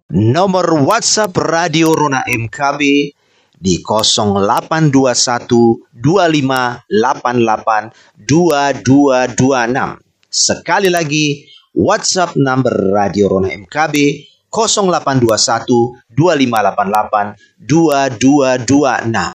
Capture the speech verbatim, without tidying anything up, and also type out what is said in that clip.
Nomor WhatsApp Radio Rona M K B di nol delapan dua satu dua lima delapan delapan dua dua dua enam. Sekali lagi, WhatsApp number Radio Rona M K B nol delapan dua satu dua lima delapan delapan dua dua dua enam.